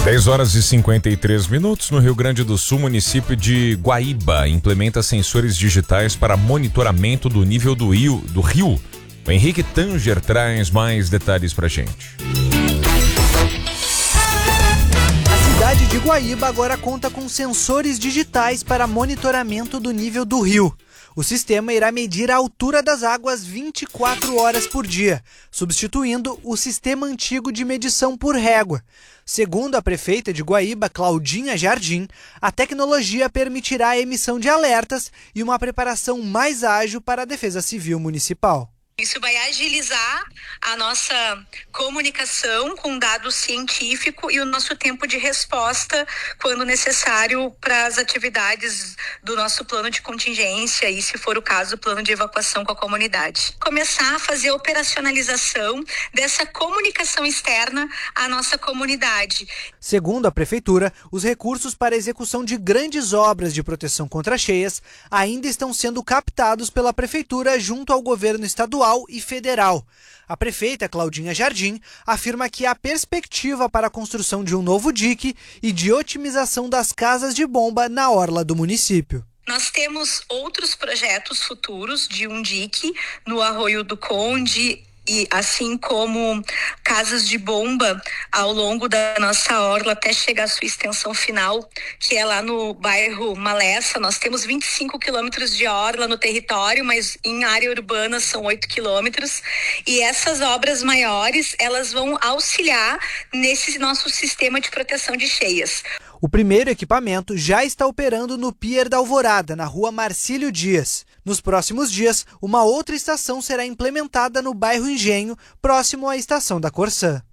10h53 no Rio Grande do Sul, município de Guaíba implementa sensores digitais para monitoramento do nível do rio. O Henrique Tanger traz mais detalhes pra gente. A cidade de Guaíba agora conta com sensores digitais para monitoramento do nível do rio. O sistema irá medir a altura das águas 24 horas por dia, substituindo o sistema antigo de medição por régua. Segundo a prefeita de Guaíba, Claudinha Jardim, a tecnologia permitirá a emissão de alertas e uma preparação mais ágil para a Defesa Civil Municipal. Isso vai agilizar a nossa comunicação com dado científico e o nosso tempo de resposta quando necessário para as atividades do nosso plano de contingência e, se for o caso, plano de evacuação com a comunidade. Começar a fazer a operacionalização dessa comunicação externa à nossa comunidade. Segundo a Prefeitura, os recursos para a execução de grandes obras de proteção contra cheias ainda estão sendo captados pela Prefeitura junto ao governo estadual e federal. A prefeita Claudinha Jardim afirma que há perspectiva para a construção de um novo dique e de otimização das casas de bomba na orla do município. Nós temos outros projetos futuros de um dique no Arroio do Conde, e assim como casas de bomba ao longo da nossa orla até chegar à sua extensão final, que é lá no bairro Malessa. Nós temos 25 quilômetros de orla no território, mas em área urbana são 8 quilômetros. E essas obras maiores, elas vão auxiliar nesse nosso sistema de proteção de cheias. O primeiro equipamento já está operando no Pier da Alvorada, na rua Marcílio Dias. Nos próximos dias, uma outra estação será implementada no bairro Engenho, próximo à estação da Corsã.